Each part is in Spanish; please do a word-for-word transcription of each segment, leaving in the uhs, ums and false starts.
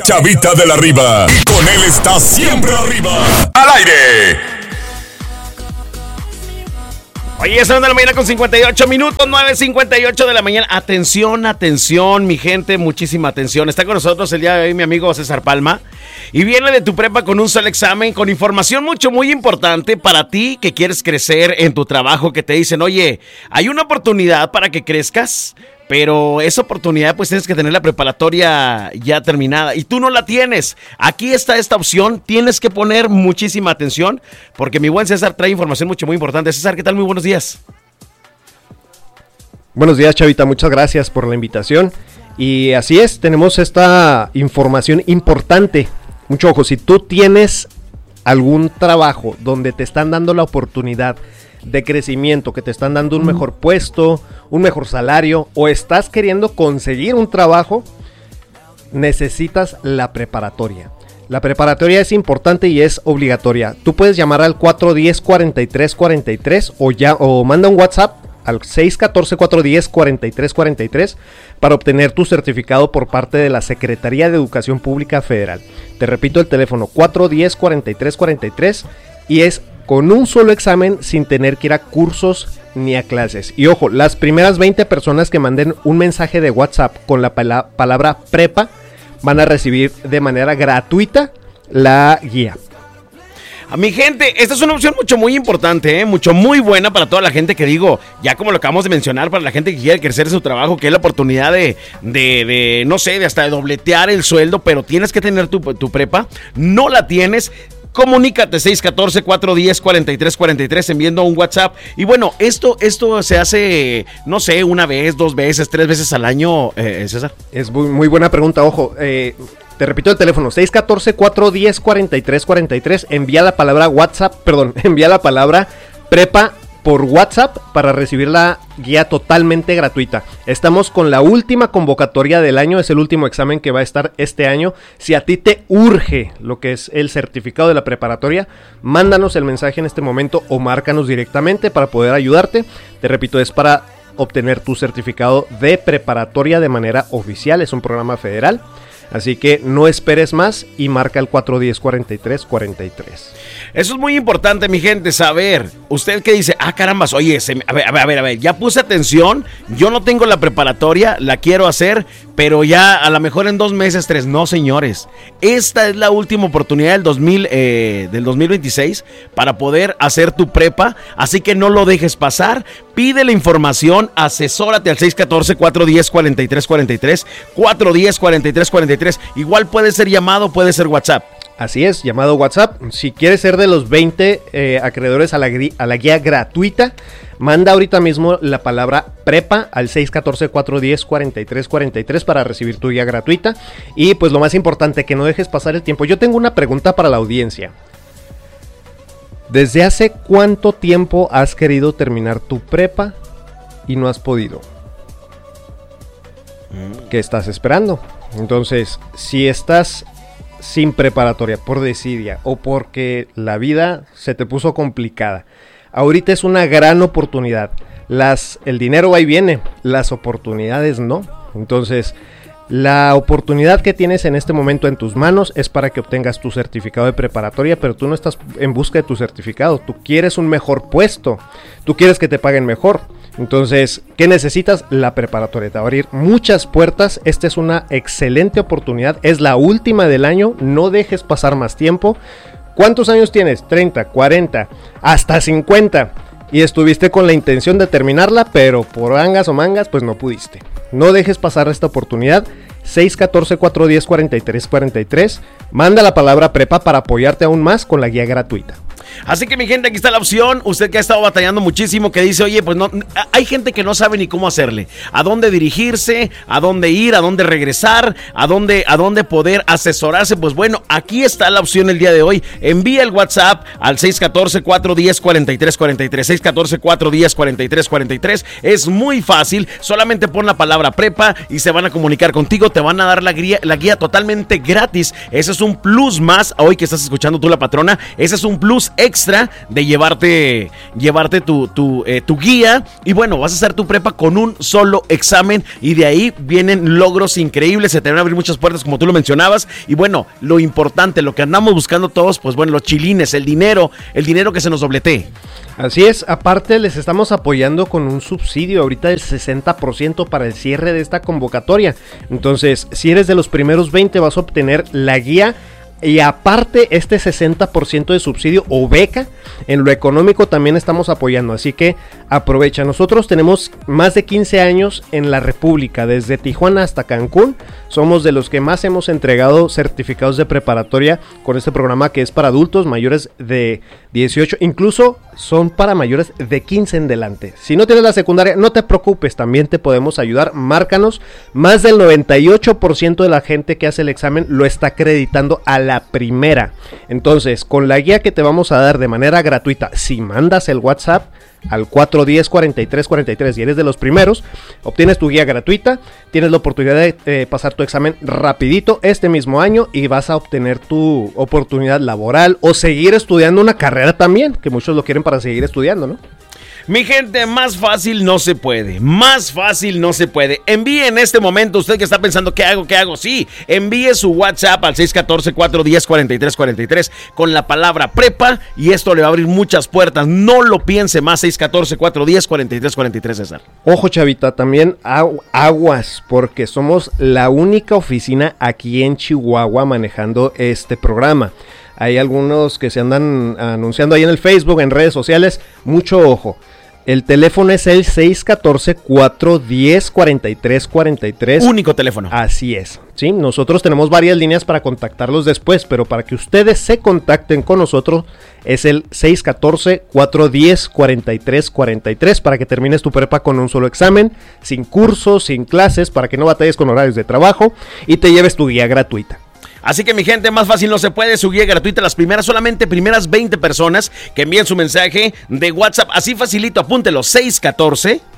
Chavita de la Riva. Y con él está siempre arriba. ¡Al aire! Oye, son de la mañana con cincuenta y ocho minutos, nueve cincuenta y ocho de la mañana. Atención, atención, mi gente, muchísima atención. Está con nosotros el día de hoy mi amigo César Palma. Y viene de tu prepa con un solo examen, con información mucho, muy importante para ti que quieres crecer en tu trabajo, que te dicen, oye, hay una oportunidad para que crezcas, pero esa oportunidad pues tienes que tener la preparatoria ya terminada y tú no la tienes. Aquí está esta opción, tienes que poner muchísima atención porque mi buen César trae información mucho, muy importante. César, ¿qué tal? Muy buenos días. Buenos días, Chavita, muchas gracias por la invitación. Y así es, tenemos esta información importante. Mucho ojo, si tú tienes algún trabajo donde te están dando la oportunidad de crecimiento, que te están dando un mejor puesto, un mejor salario, o estás queriendo conseguir un trabajo, necesitas la preparatoria. La preparatoria es importante y es obligatoria. Tú puedes llamar al cuatro uno cero, cuatro tres cuatro tres o, ya, o manda un WhatsApp al seis uno cuatro, cuatro uno cero, cuatro tres cuatro tres para obtener tu certificado por parte de la Secretaría de Educación Pública Federal. Te repito el teléfono cuatro uno cero, cuatro tres cuatro tres y es con un solo examen sin tener que ir a cursos ni a clases. Y ojo, las primeras veinte personas que manden un mensaje de WhatsApp con la pala- palabra prepa van a recibir de manera gratuita la guía. A mi gente, esta es una opción mucho muy importante, ¿eh? Mucho muy buena para toda la gente que digo, ya como lo acabamos de mencionar, para la gente que quiere crecer en su trabajo, que es la oportunidad de, de, de no sé, de hasta de dobletear el sueldo, pero tienes que tener tu, tu prepa, no la tienes. Comunícate seis uno cuatro, cuatro uno cero, cuatro tres cuatro tres enviando un WhatsApp. Y bueno, esto, esto se hace, no sé, una vez, dos veces, tres veces al año, eh, César. Es muy, muy buena pregunta, ojo. Eh, te repito el teléfono, seis uno cuatro, cuatro uno cero, cuatro tres cuatro tres. Envía la palabra WhatsApp, perdón, envía la palabra prepa por WhatsApp para recibir la guía totalmente gratuita. Estamos con la última convocatoria del año, es el último examen que va a estar este año. Si a ti te urge lo que es el certificado de la preparatoria, mándanos el mensaje en este momento o márcanos directamente para poder ayudarte. Te repito, es para obtener tu certificado de preparatoria de manera oficial, es un programa federal. Así que no esperes más y marca el cuatro uno cero, cuatro tres cuatro tres. Eso es muy importante, mi gente, saber. Usted que dice, ah, carambas, oye, se me, a, ver, a ver, a ver, a ver, ya puse atención, yo no tengo la preparatoria, la quiero hacer, pero ya a lo mejor en dos meses, tres. No, señores, esta es la última oportunidad del, dos mil, eh, del dos mil veintiséis para poder hacer tu prepa, así que no lo dejes pasar. Pide la información, asesórate al seis uno cuatro, cuatro uno cero, cuatro tres cuatro tres, cuatro uno cero, cuatro tres cuatro tres. Igual puede ser llamado, puede ser WhatsApp. Así es, llamado WhatsApp. Si quieres ser de los veinte eh, acreedores a la, a la guía gratuita, manda ahorita mismo la palabra prepa al seis uno cuatro, cuatro uno cero, cuatro tres cuatro tres para recibir tu guía gratuita. Y pues lo más importante, que no dejes pasar el tiempo. Yo tengo una pregunta para la audiencia. ¿Desde hace cuánto tiempo has querido terminar tu prepa y no has podido? ¿Qué estás esperando? Entonces, si estás sin preparatoria por desidia o porque la vida se te puso complicada, ahorita es una gran oportunidad. Las, el dinero va y viene, las oportunidades no. Entonces, la oportunidad que tienes en este momento en tus manos es para que obtengas tu certificado de preparatoria, pero tú no estás en busca de tu certificado, tú quieres un mejor puesto, tú quieres que te paguen mejor. Entonces, ¿qué necesitas? La preparatoria. Te va a abrir muchas puertas. Esta es una excelente oportunidad. Es la última del año. No dejes pasar más tiempo. ¿Cuántos años tienes? treinta, cuarenta, hasta cincuenta. Y estuviste con la intención de terminarla, pero por angas o mangas, pues no pudiste. No dejes pasar esta oportunidad. seis uno cuatro, cuatro uno cero, cuatro tres cuatro tres. Manda la palabra prepa para apoyarte aún más con la guía gratuita. Así que mi gente, aquí está la opción. Usted que ha estado batallando muchísimo, que dice, oye, pues no, hay gente que no sabe ni cómo hacerle, a dónde dirigirse, a dónde ir, a dónde regresar, a dónde, a dónde poder asesorarse. Pues bueno, aquí está la opción el día de hoy. Envía el WhatsApp al seis uno cuatro, cuatro uno cero, cuatro tres cuatro tres, seis uno cuatro, cuatro uno cero, cuatro tres cuatro tres. Es muy fácil, solamente pon la palabra prepa y se van a comunicar contigo, te van a dar la guía, la guía totalmente gratis. Ese es un plus más, hoy que estás escuchando tú La Patrona, ese es un plus extra de llevarte, llevarte tu, tu, eh, tu guía. Y bueno, vas a hacer tu prepa con un solo examen y de ahí vienen logros increíbles. Se te van a abrir muchas puertas como tú lo mencionabas. Y bueno, lo importante, lo que andamos buscando todos, pues bueno, los chilines, el dinero, el dinero que se nos dobletee. Así es, aparte les estamos apoyando con un subsidio ahorita del sesenta por ciento para el cierre de esta convocatoria. Entonces, si eres de los primeros veinte vas a obtener la guía y aparte este sesenta por ciento de subsidio o beca. En lo económico también estamos apoyando, así que aprovecha. Nosotros tenemos más de quince años en la República, desde Tijuana hasta Cancún. Somos de los que más hemos entregado certificados de preparatoria con este programa que es para adultos mayores de dieciocho, incluso son para mayores de quince en delante. Si no tienes la secundaria, no te preocupes, también te podemos ayudar. Márcanos. Más del noventa y ocho por ciento de la gente que hace el examen lo está acreditando a la primera. Entonces, con la guía que te vamos a dar de manera gratuita, si mandas el WhatsApp al cuatro uno cero, cuatro tres cuatro tres y eres de los primeros, obtienes tu guía gratuita, tienes la oportunidad de eh, pasar tu examen rapidito este mismo año y vas a obtener tu oportunidad laboral o seguir estudiando una carrera también, que muchos lo quieren para seguir estudiando, ¿no? Mi gente, más fácil no se puede, más fácil no se puede. Envíe en este momento, usted que está pensando, ¿qué hago, qué hago? Sí, envíe su WhatsApp al seis uno cuatro, cuatro uno cero, cuatro tres cuatro tres con la palabra prepa y esto le va a abrir muchas puertas. No lo piense más, seis uno cuatro, cuatro uno cero, cuatro tres cuatro tres, César. Ojo, chavita, también agu- aguas, porque somos la única oficina aquí en Chihuahua manejando este programa. Hay algunos que se andan anunciando ahí en el Facebook, en redes sociales. Mucho ojo. El teléfono es el seis uno cuatro, cuatro uno cero, cuatro tres cuatro tres. Único teléfono. Así es. Sí, nosotros tenemos varias líneas para contactarlos después, pero para que ustedes se contacten con nosotros es el seis uno cuatro, cuatro uno cero, cuatro tres cuatro tres para que termines tu prepa con un solo examen, sin cursos, sin clases, para que no batalles con horarios de trabajo y te lleves tu guía gratuita. Así que mi gente, más fácil no se puede, su guía gratuita, las primeras, solamente primeras veinte personas que envíen su mensaje de WhatsApp, así facilito, apúntelo, seis uno cuatro,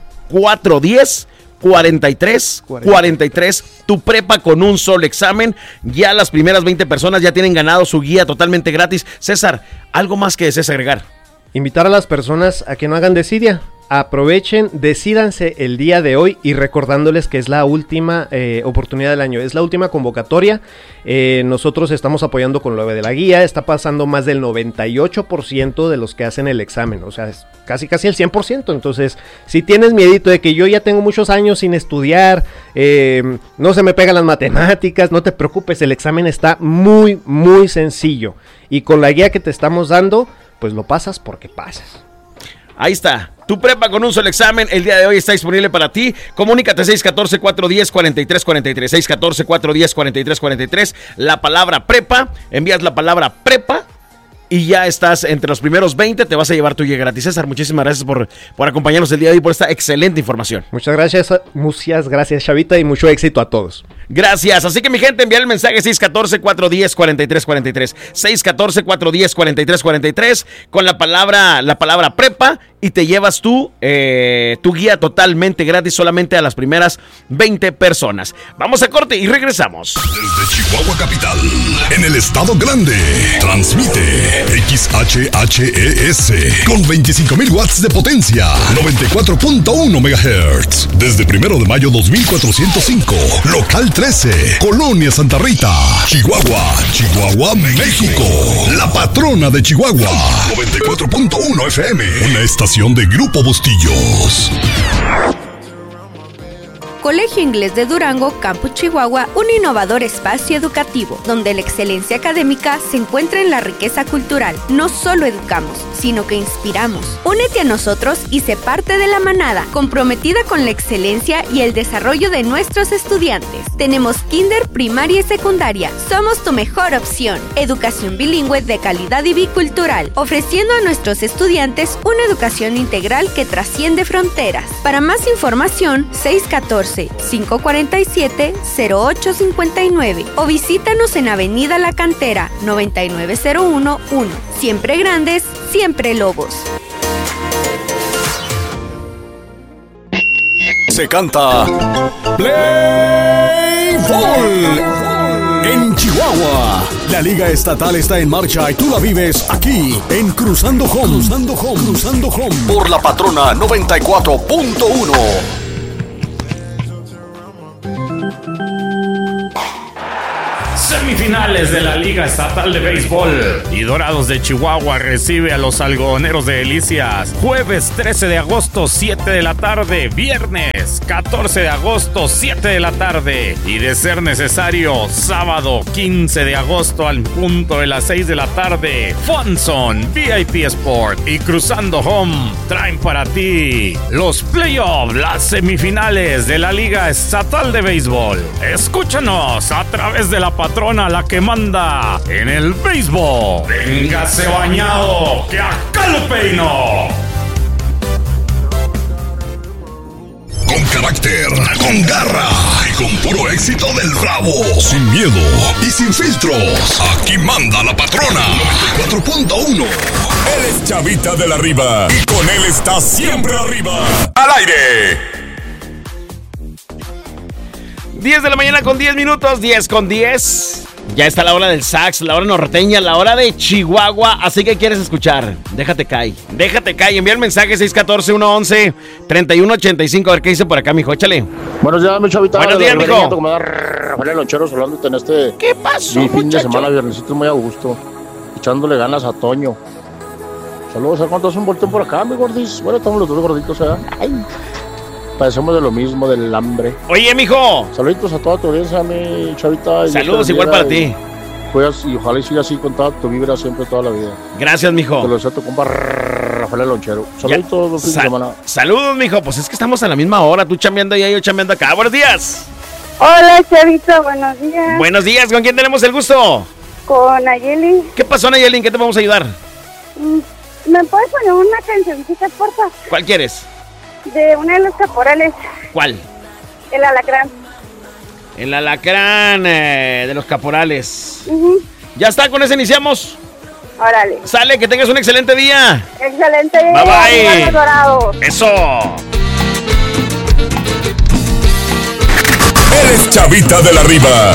cuatro uno cero, cuatro tres cuatro tres, tu prepa con un solo examen, ya las primeras veinte personas ya tienen ganado su guía totalmente gratis. César, ¿algo más que desees agregar? Invitar a las personas a que no hagan desidia. Aprovechen, decídanse el día de hoy y recordándoles que es la última eh, oportunidad del año, es la última convocatoria. Eh, nosotros estamos apoyando con lo de la guía, está pasando más del noventa y ocho por ciento de los que hacen el examen, o sea, es casi casi el cien por ciento. Entonces, si tienes miedito de que yo ya tengo muchos años sin estudiar, eh, no se me pegan las matemáticas, no te preocupes, el examen está muy, muy sencillo. Y con la guía que te estamos dando, pues lo pasas porque pasas. Ahí está. Tu prepa con un solo examen, el día de hoy está disponible para ti. Comunícate seis uno cuatro, cuatro uno cero, cuatro tres cuatro tres, seis uno cuatro, cuatro uno cero, cuatro tres cuatro tres, la palabra prepa, envías la palabra prepa y ya estás entre los primeros veinte, te vas a llevar tu guía gratis. César, muchísimas gracias por, por acompañarnos el día de hoy, por esta excelente información. Muchas gracias, muchas gracias, Chavita, y mucho éxito a todos. Gracias, así que mi gente, enviar el mensaje seis uno cuatro, cuatro uno cero, cuatro tres cuatro tres, seis uno cuatro, cuatro uno cero, cuatro tres cuatro tres con la palabra, la palabra prepa y te llevas tu, eh, tu guía totalmente gratis solamente a las primeras veinte personas. Vamos a corte y regresamos. Desde Chihuahua Capital, en el estado grande, transmite X H H E S con veinticinco mil watts de potencia, noventa y cuatro punto uno megahertz. Desde primero de mayo dos mil cuatrocientos cinco, local trece, Colonia Santa Rita, Chihuahua, Chihuahua, México. La patrona de Chihuahua, noventa y cuatro punto uno F M, una estación de Grupo Bustillos. Colegio Inglés de Durango, Campus Chihuahua, un innovador espacio educativo, donde la excelencia académica se encuentra en la riqueza cultural. No solo educamos, sino que inspiramos. Únete a nosotros y sé parte de la manada, comprometida con la excelencia y el desarrollo de nuestros estudiantes. Tenemos kinder, primaria y secundaria. Somos tu mejor opción. Educación bilingüe de calidad y bicultural, ofreciendo a nuestros estudiantes una educación integral que trasciende fronteras. Para más información, seis uno cuatro, cinco cuatro siete, cero ocho cinco nueve o visítanos en Avenida La Cantera, noventa y nueve cero uno uno. Siempre grandes, siempre lobos. Se canta Play Ball. en Chihuahua. La Liga Estatal está en marcha y tú la vives aquí en Cruzando Home. Cruzando Home. Cruzando Home. Por la Patrona noventa y cuatro punto uno. Semifinales de la Liga Estatal de Béisbol. Y Dorados de Chihuahua recibe a los Algodoneros de Delicias. Jueves trece de agosto, siete de la tarde. Viernes catorce de agosto, siete de la tarde. Y de ser necesario, sábado quince de agosto al punto de las seis de la tarde. Funson, V I P Sport y Cruzando Home traen para ti los playoffs, las semifinales de la Liga Estatal de Béisbol. Escúchanos a través de la patrona, la que manda en el béisbol. Véngase bañado, que acá lo peino. Con carácter, con garra y con puro éxito del Bravo. Sin miedo y sin filtros. Aquí manda la Patrona noventa y cuatro punto uno. Él es Chavita de la Riva y con él está siempre arriba. ¡Al aire! diez de la mañana con diez minutos, diez con diez. Ya está la hora del sax, la hora norteña, la hora de Chihuahua. Así que quieres escuchar, déjate caer, déjate caer. Envía el mensaje seis uno cuatro, uno once, treinta y uno ochenta y cinco. A ver qué dice por acá, mijo, échale. Buenos días, mi Chavita. Buenos días, mijo. Como da Rafael Loncheros hablándote en este... ¿Qué pasó, mi fin muchacho? de semana, viernesito muy a gusto. Echándole ganas a Toño. Saludos, ¿a cuántos son voltean por acá, mi gordis? Bueno, estamos los dos gorditos, ¿eh? Ay, padecemos de lo mismo, del hambre. Oye, mijo. Saluditos a toda tu audiencia, mi Chavita. Saludos igual para ti. Juegas y ojalá y siga así con toda tu vibra siempre, toda la vida. Gracias, mijo. Te lo deseo a tu compa Rafael Lonchero. Saluditos los fines Sa- de semana. Saludos, mijo. Pues es que estamos a la misma hora. Tú chambeando allá y yo chambeando acá. Buenos días. Hola, Chavito, buenos días. Buenos días. ¿Con quién tenemos el gusto? Con Ayeli. ¿Qué pasó, Nayeli? ¿En qué te vamos a ayudar? ¿Me puedes poner una cancioncita, porfa? ¿Cuál quieres? De una de los caporales, ¿Cuál? el alacrán. El alacrán eh, de los caporales. Uh-huh. Ya está, con ese iniciamos. Órale. Sale, que tengas un excelente día. Excelente. Bye, bye. Arriba los Dorados. Eso. Él es Chavita de la Riva